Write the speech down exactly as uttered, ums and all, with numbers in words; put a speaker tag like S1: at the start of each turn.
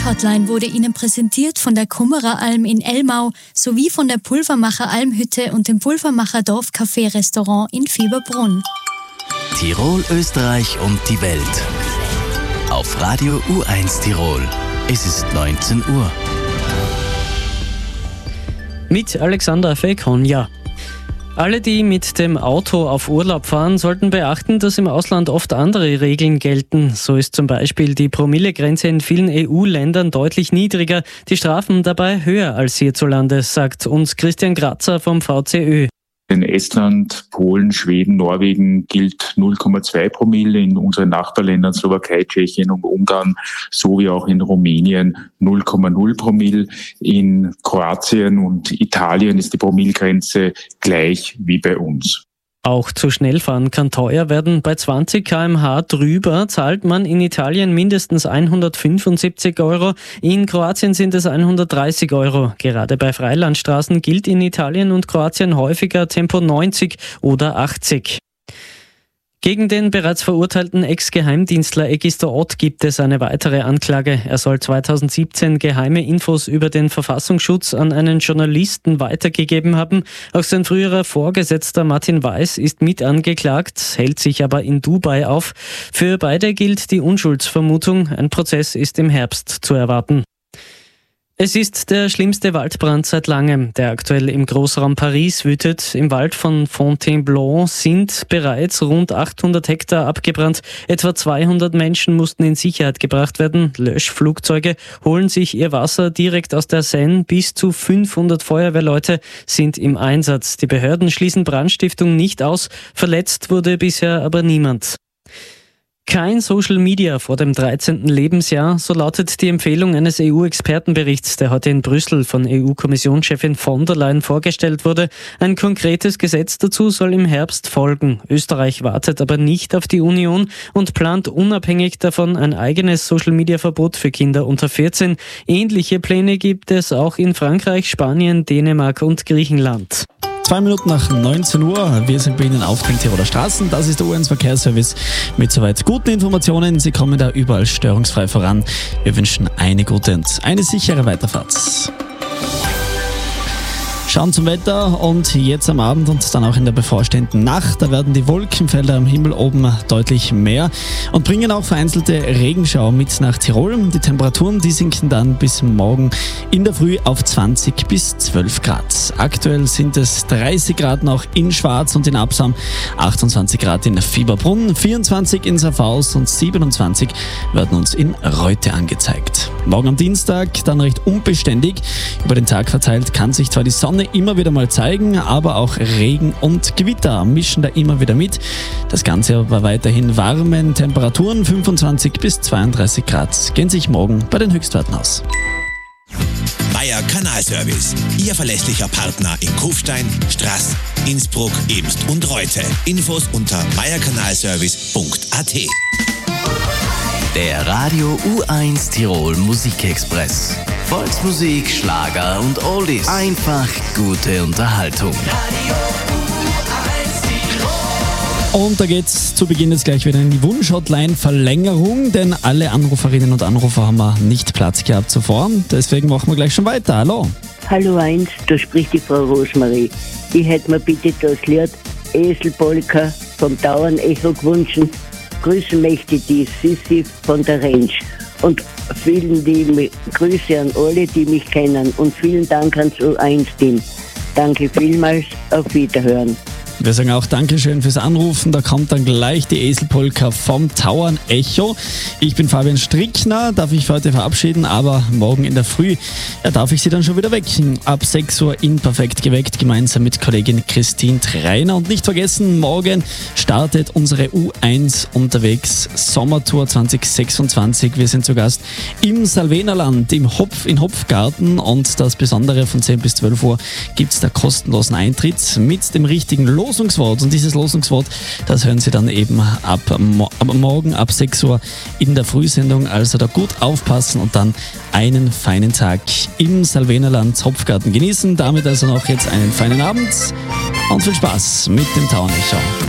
S1: Wunsch-Hotline wurde Ihnen präsentiert von der Kummerer Alm in Elmau sowie von der Pulvermacher Almhütte und dem Pulvermacher Dorf-Café-Restaurant in Fieberbrunn.
S2: Tirol, Österreich und die Welt. Auf Radio U eins Tirol. Es ist neunzehn Uhr.
S3: Mit Alexander Fekonja. Alle, die mit dem Auto auf Urlaub fahren, sollten beachten, dass im Ausland oft andere Regeln gelten. So ist zum Beispiel die Promillegrenze in vielen E U-Ländern deutlich niedriger, die Strafen dabei höher als hierzulande, sagt uns Christian Grazer vom V C Ö.
S4: In Estland, Polen, Schweden, Norwegen gilt null Komma zwei Promille, in unseren Nachbarländern Slowakei, Tschechien und Ungarn sowie auch in Rumänien null Komma null Promille. In Kroatien und Italien ist die Promillegrenze gleich wie bei uns.
S3: Auch zu schnell fahren kann teuer werden. Bei zwanzig Kilometer pro Stunde drüber zahlt man in Italien mindestens hundertfünfundsiebzig Euro. In Kroatien sind es hundertdreißig Euro. Gerade bei Freilandstraßen gilt in Italien und Kroatien häufiger Tempo neunzig oder achtzig. Gegen den bereits verurteilten Ex-Geheimdienstler Egisto Ott gibt es eine weitere Anklage. Er soll zweitausendsiebzehn geheime Infos über den Verfassungsschutz an einen Journalisten weitergegeben haben. Auch sein früherer Vorgesetzter Martin Weiß ist mit angeklagt, hält sich aber in Dubai auf. Für beide gilt die Unschuldsvermutung. Ein Prozess ist im Herbst zu erwarten. Es ist der schlimmste Waldbrand seit langem, der aktuell im Großraum Paris wütet. Im Wald von Fontainebleau sind bereits rund achthundert Hektar abgebrannt. Etwa zweihundert Menschen mussten in Sicherheit gebracht werden. Löschflugzeuge holen sich ihr Wasser direkt aus der Seine. Bis zu fünfhundert Feuerwehrleute sind im Einsatz. Die Behörden schließen Brandstiftung nicht aus. Verletzt wurde bisher aber niemand. Kein Social Media vor dem dreizehnten Lebensjahr, so lautet die Empfehlung eines E U-Expertenberichts, der heute in Brüssel von E U-Kommissionschefin von der Leyen vorgestellt wurde. Ein konkretes Gesetz dazu soll im Herbst folgen. Österreich wartet aber nicht auf die Union und plant unabhängig davon ein eigenes Social Media Verbot für Kinder unter vierzehn. Ähnliche Pläne gibt es auch in Frankreich, Spanien, Dänemark und Griechenland.
S5: Zwei Minuten nach neunzehn Uhr, wir sind bei Ihnen auf den Tiroler Straßen. Das ist der U eins Verkehrsservice mit soweit guten Informationen. Sie kommen da überall störungsfrei voran. Wir wünschen eine gute und eine sichere Weiterfahrt. Schauen zum Wetter und jetzt am Abend und dann auch in der bevorstehenden Nacht, da werden die Wolkenfelder am Himmel oben deutlich mehr und bringen auch vereinzelte Regenschauer mit nach Tirol. Die Temperaturen, die sinken dann bis morgen in der Früh auf zwanzig bis zwölf Grad. Aktuell sind es dreißig Grad noch in Schwarz und in Absam, achtundzwanzig Grad in Fieberbrunn, vierundzwanzig in Safhaus und siebenundzwanzig werden uns in Reute angezeigt. Morgen am Dienstag dann recht unbeständig. Über den Tag verteilt kann sich zwar die Sonne immer wieder mal zeigen, aber auch Regen und Gewitter mischen da immer wieder mit. Das Ganze aber weiterhin warmen Temperaturen, fünfundzwanzig bis zweiunddreißig Grad, gehen sich morgen bei den Höchstwerten aus.
S6: Meier Kanalservice, Ihr verlässlicher Partner in Kufstein, Straß, Innsbruck, Eemst und Reute. Infos unter meierkanalservice punkt a t.
S2: Der Radio U eins Tirol Musikexpress. Volksmusik, Schlager und Oldies. Einfach gute Unterhaltung.
S6: Radio U eins Tirol.
S5: Und da geht's zu Beginn jetzt gleich wieder in die Wunsch-Hotline-Verlängerung, denn alle Anruferinnen und Anrufer haben wir nicht Platz gehabt zuvor. Deswegen machen wir gleich schon weiter. Hallo.
S7: Hallo eins, da spricht die Frau Rosmarie. Ich hätte mir bitte das Lied Eselpolka vom Tauern-Echo gewünscht. Grüßen möchte die Sissi von der Range. Und vielen die, Grüße an alle, die mich kennen. Und vielen Dank ans U eins Team. Danke vielmals, auf Wiederhören.
S5: Wir sagen auch Dankeschön fürs Anrufen. Da kommt dann gleich die Eselpolka vom Tauern Echo. Ich bin Fabian Strickner, darf ich für heute verabschieden, aber morgen in der Früh ja, darf ich Sie dann schon wieder wecken. Ab sechs Uhr in Perfekt geweckt, gemeinsam mit Kollegin Christine Treiner. Und nicht vergessen, morgen startet unsere U eins unterwegs Sommertour zwanzig sechsundzwanzig. Wir sind zu Gast im Salvenerland, im Hopf, in Hopfgarten. Und das Besondere, von zehn bis zwölf Uhr gibt es da kostenlosen Eintritt mit dem richtigen Losungswort. Und dieses Losungswort, das hören Sie dann eben ab, mo- ab morgen ab sechs Uhr in der Frühsendung. Also da gut aufpassen und dann einen feinen Tag im Salvenerland Hopfgarten genießen. Damit also noch jetzt einen feinen Abend und viel Spaß mit dem Tauern Echo.